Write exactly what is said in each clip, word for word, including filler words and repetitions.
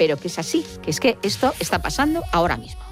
pero que es así, que es que esto está pasando ahora mismo.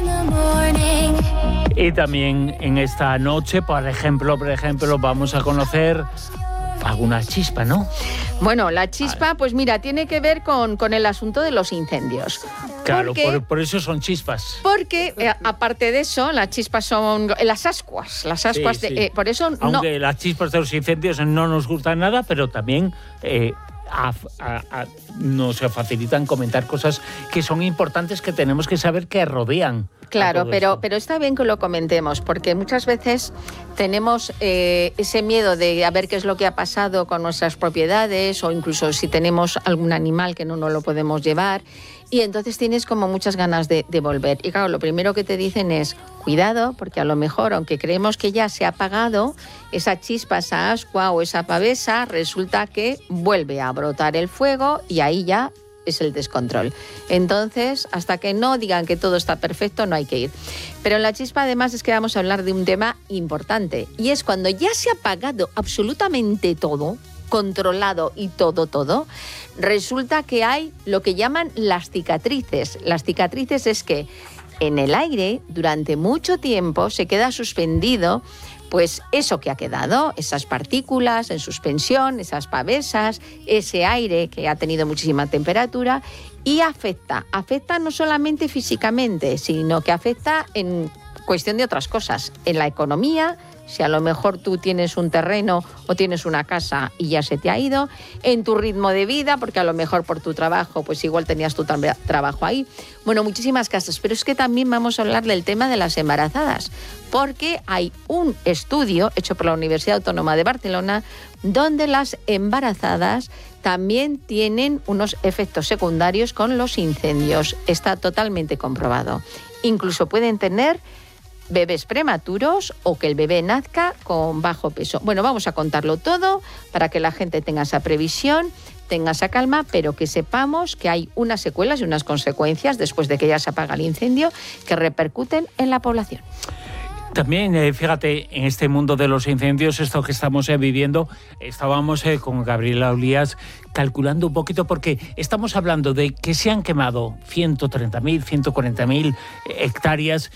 Y también en esta noche, por ejemplo, por ejemplo, vamos a conocer alguna chispa, ¿no? Bueno, la chispa, pues mira, tiene que ver con, con el asunto de los incendios. Claro, porque, por, por eso son chispas. Porque, eh, aparte de eso, las chispas son las ascuas. Las ascuas, sí, de, sí. Eh, por eso Aunque no... las chispas de los incendios no nos gustan nada, pero también... Eh, A, a, a, nos facilitan comentar cosas que son importantes, que tenemos que saber que rodean. Claro, pero, pero está bien que lo comentemos, porque muchas veces tenemos eh, ese miedo de a ver qué es lo que ha pasado con nuestras propiedades, o incluso si tenemos algún animal que no nos lo podemos llevar, y entonces tienes como muchas ganas de, de volver. Y claro, lo primero que te dicen es, cuidado, porque a lo mejor, aunque creemos que ya se ha apagado, esa chispa, esa ascua o esa pavesa, resulta que vuelve a brotar el fuego y ahí ya es el descontrol. Entonces, hasta que no digan que todo está perfecto, no hay que ir. Pero en la chispa, además, es que vamos a hablar de un tema importante, y es cuando ya se ha apagado absolutamente todo, controlado y todo, todo, resulta que hay lo que llaman las cicatrices. Las cicatrices es que en el aire, durante mucho tiempo, se queda suspendido pues eso que ha quedado, esas partículas en suspensión, esas pavesas, ese aire que ha tenido muchísima temperatura, y afecta. Afecta no solamente físicamente, sino que afecta en cuestión de otras cosas, en la economía. Si a lo mejor tú tienes un terreno o tienes una casa y ya se te ha ido, en tu ritmo de vida, porque a lo mejor por tu trabajo, pues igual tenías tu tra- trabajo ahí. Bueno, muchísimas cosas, pero es que también vamos a hablar del tema de las embarazadas, porque hay un estudio hecho por la Universidad Autónoma de Barcelona donde las embarazadas también tienen unos efectos secundarios con los incendios. Está totalmente comprobado. Incluso pueden tener bebés prematuros o que el bebé nazca con bajo peso. Bueno, vamos a contarlo todo para que la gente tenga esa previsión, tenga esa calma, pero que sepamos que hay unas secuelas y unas consecuencias después de que ya se apaga el incendio que repercuten en la población. También, eh, fíjate, en este mundo de los incendios, esto que estamos eh, viviendo, estábamos eh, con Gabriela Olías calculando un poquito, porque estamos hablando de que se han quemado ciento treinta mil, ciento cuarenta mil hectáreas.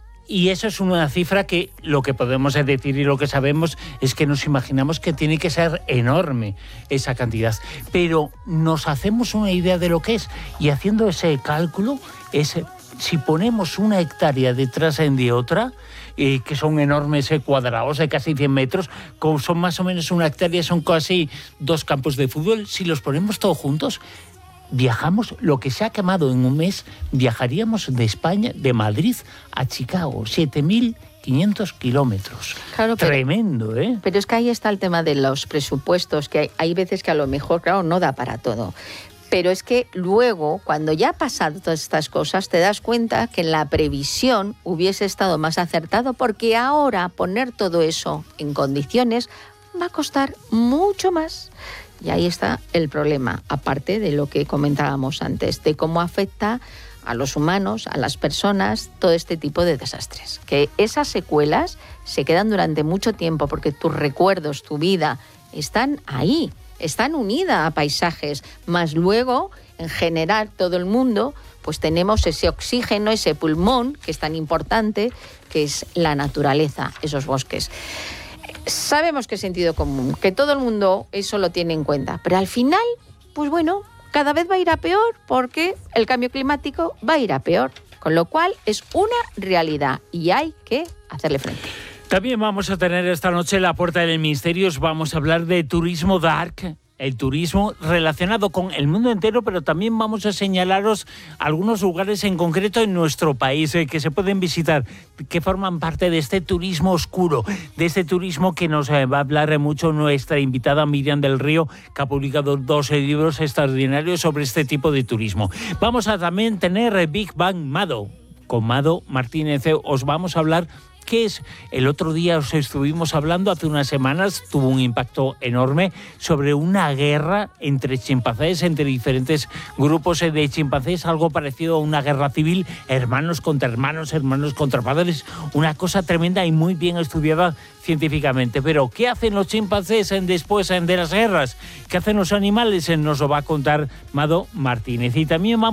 Y eso es una cifra que lo que podemos decir y lo que sabemos es que nos imaginamos que tiene que ser enorme esa cantidad. Pero nos hacemos una idea de lo que es, y haciendo ese cálculo, ese, si ponemos una hectárea detrás de otra, eh, que son enormes eh, cuadrados de casi cien metros, como son más o menos una hectárea, son casi dos campos de fútbol, si los ponemos todos juntos, viajamos, lo que se ha quemado en un mes, viajaríamos de España, de Madrid a Chicago, siete mil quinientos kilómetros. Claro, pero, tremendo, ¿eh? Pero es que ahí está el tema de los presupuestos, que hay, hay veces que a lo mejor, claro, no da para todo. Pero es que luego, cuando ya ha pasado todas estas cosas, te das cuenta que la previsión hubiese estado más acertado, porque ahora poner todo eso en condiciones va a costar mucho más. Y ahí está el problema, aparte de lo que comentábamos antes, de cómo afecta a los humanos, a las personas, todo este tipo de desastres. Que esas secuelas se quedan durante mucho tiempo porque tus recuerdos, tu vida, están ahí, están unidas a paisajes, más luego, en general, todo el mundo, pues tenemos ese oxígeno, ese pulmón, que es tan importante, que es la naturaleza, esos bosques. Sabemos que es sentido común, que todo el mundo eso lo tiene en cuenta, pero al final, pues bueno, cada vez va a ir a peor porque el cambio climático va a ir a peor, con lo cual es una realidad y hay que hacerle frente. También vamos a tener esta noche La Puerta del Misterio, vamos a hablar de turismo dark, el turismo relacionado con el mundo entero, pero también vamos a señalaros algunos lugares en concreto en nuestro país eh, que se pueden visitar, que forman parte de este turismo oscuro, de este turismo que nos eh, va a hablar mucho nuestra invitada Miriam del Río, que ha publicado dos eh, libros extraordinarios sobre este tipo de turismo. Vamos a también tener eh, Big Bang Mado, con Mado Martínez. Eh, os vamos a hablar ¿qué es? El otro día os estuvimos hablando, hace unas semanas, tuvo un impacto enorme sobre una guerra entre chimpancés, entre diferentes grupos de chimpancés, algo parecido a una guerra civil, hermanos contra hermanos, hermanos contra padres, una cosa tremenda y muy bien estudiada científicamente. Pero, ¿qué hacen los chimpancés después de las guerras? ¿Qué hacen los animales? Nos lo va a contar Mado Martínez. Y también vamos